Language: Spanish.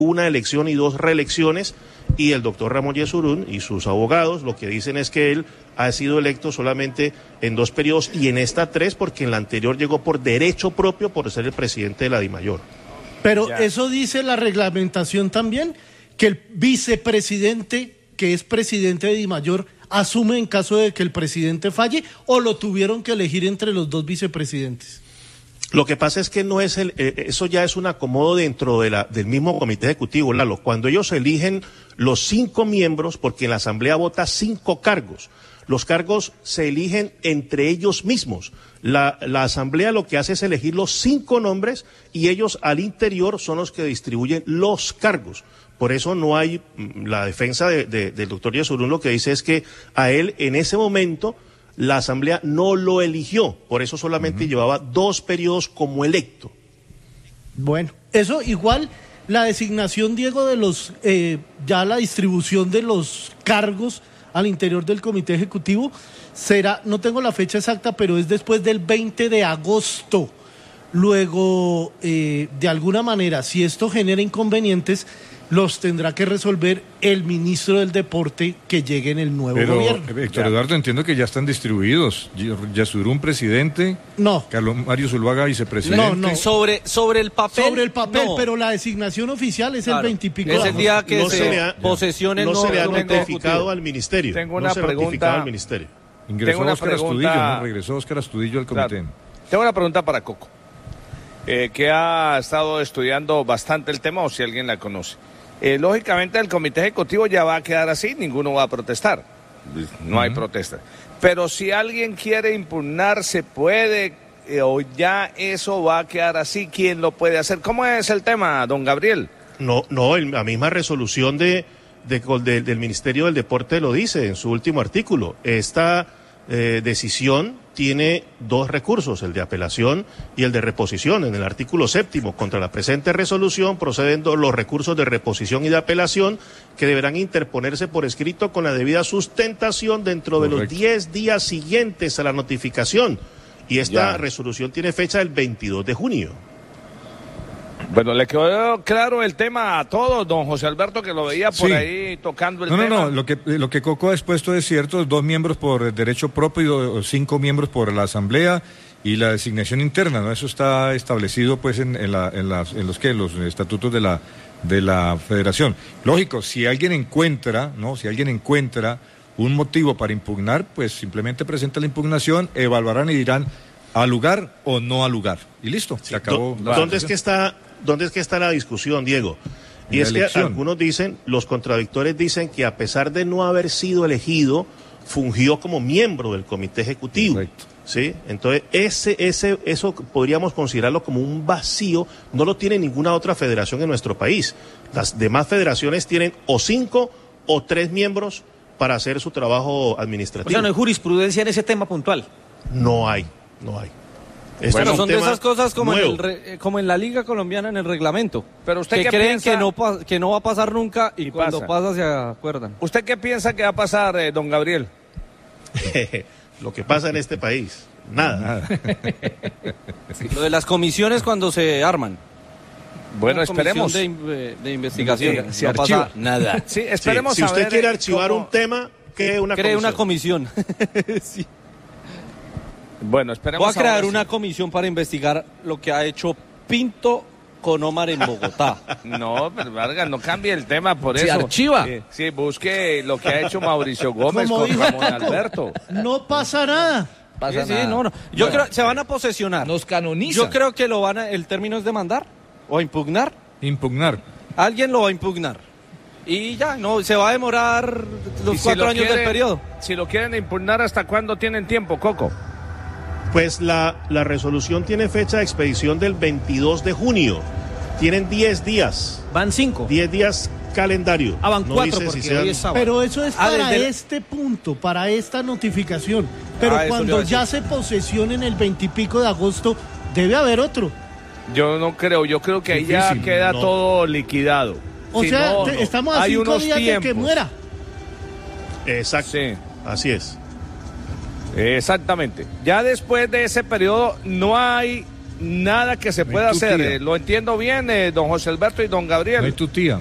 una elección y 2 reelecciones, y el doctor Ramón Yesurún y sus abogados lo que dicen es que él ha sido electo solamente en 2 periodos y en esta 3 porque en la anterior llegó por derecho propio por ser el presidente de la DIMAYOR. Pero ya. Eso dice la reglamentación también, que el vicepresidente, que es presidente de DIMAYOR, asume en caso de que el presidente falle, o lo tuvieron que elegir entre los 2 vicepresidentes. Lo que pasa es que no es eso ya es un acomodo dentro del mismo comité ejecutivo, Lalo. Cuando ellos eligen los 5 miembros, porque en la asamblea vota 5 cargos, los cargos se eligen entre ellos mismos. La asamblea lo que hace es elegir los 5 nombres y ellos al interior son los que distribuyen los cargos. Por eso no hay, la defensa del doctor Yesurún lo que dice es que a él en ese momento la asamblea no lo eligió, por eso solamente llevaba 2 periodos como electo. Bueno, eso igual la designación, Diego, de los, ya la distribución de los cargos al interior del comité ejecutivo será, no tengo la fecha exacta, pero es después del 20 de agosto. Luego, de alguna manera, si esto genera inconvenientes, los tendrá que resolver el ministro del Deporte que llegue en el nuevo gobierno. Héctor Eduardo, entiendo que ya están distribuidos. Yesurún, presidente. No. Carlos Mario Zuluaga, vicepresidente. No. Sobre el papel. Sobre el papel, no. Pero la designación oficial es el 20 y pico. Es el día que no se posesione el no nuevo se le ha comité notificado al ministerio. Tengo una no se le ha pregunta. notificado al ministerio. Ingresó Óscar Astudillo, ¿no? Regresó Óscar Astudillo al comité. Claro. Tengo una pregunta para Coco, que ha estado estudiando bastante el tema, o si alguien la conoce. Lógicamente el comité ejecutivo ya va a quedar así, ninguno va a protestar, no hay protesta. Pero si alguien quiere impugnar, se puede, o ya eso va a quedar así, ¿quién lo puede hacer? ¿Cómo es el tema, don Gabriel? No, la misma resolución del Ministerio del Deporte lo dice en su último artículo. Esta decisión tiene 2 recursos, el de apelación y el de reposición. En el artículo 7, contra la presente resolución proceden los recursos de reposición y de apelación que deberán interponerse por escrito con la debida sustentación dentro de los 10 días siguientes a la notificación. Y esta resolución tiene fecha del 22 de junio. Bueno, le quedó claro el tema a todos, don José Alberto, que lo veía por ahí tocando el tema. No, lo que Coco ha expuesto es cierto, 2 miembros por derecho propio, 5 miembros por la asamblea y la designación interna, ¿no? Eso está establecido pues en los estatutos de la federación. Lógico, si alguien encuentra un motivo para impugnar, pues simplemente presenta la impugnación, evaluarán y dirán al lugar o no al lugar. Y listo, se acabó. ¿Dónde es que está la discusión, Diego? Y es que algunos dicen, los contradictores dicen que a pesar de no haber sido elegido, fungió como miembro del comité ejecutivo. Correcto. ¿Sí? Entonces, eso podríamos considerarlo como un vacío, no lo tiene ninguna otra federación en nuestro país. Las demás federaciones tienen o 5 o 3 miembros para hacer su trabajo administrativo. O sea, no hay jurisprudencia en ese tema puntual. No hay. Bueno, son de esas cosas como en la Liga Colombiana en el reglamento. Pero usted que qué creen piensa... que no va a pasar nunca y cuando pasa. pasa se acuerdan. ¿Usted qué piensa que va a pasar, don Gabriel? Lo que pasa en este país, nada. Lo de las comisiones cuando se arman. Bueno, esperemos. De investigación. Se no archiva. pasa nada. Sí, esperemos si usted quiere archivar cómo... un tema, cree una comisión. Sí. Bueno, esperemos. Voy a crear una comisión para investigar lo que ha hecho Pinto con Omar en Bogotá. No, pero Vargas, no cambie el tema por se eso. Archiva. Sí, busque lo que ha hecho Mauricio Gómez Como con dijo Ramón Coco, Alberto. No pasa nada. Sí, no. Yo creo se van a posesionar. Nos canonizan. Yo creo que el término es demandar o impugnar. Impugnar. Alguien lo va a impugnar. Y ya, no, se va a demorar los 4 años del periodo. Si lo quieren impugnar, ¿hasta cuándo tienen tiempo, Coco? Pues la resolución tiene fecha de expedición del 22 de junio. Tienen 10 días. Van 5. 10 días calendario. Van 4 dice porque si sean... hoy es sábado. Pero eso es para este punto, para esta notificación. Pero cuando ya se posesionen el 20 y pico de agosto, debe haber otro. Yo no creo, yo creo que ahí ya queda todo liquidado. O sea, estamos a 5 días de que muera. Exacto, sí. Así es. Exactamente. Ya después de ese periodo no hay nada que se pueda hacer. Lo entiendo bien, don José Alberto y don Gabriel. No hay tu tía.